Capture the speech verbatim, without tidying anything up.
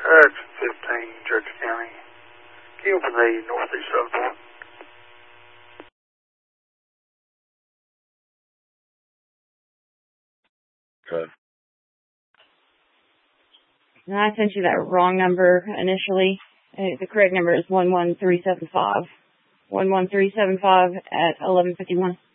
That's fifteen, Judge County. Can you open the northeast side door? Okay. And I sent you that wrong number initially. Uh, the correct number is one one three seven five. one one three seven five at eleven fifty-one.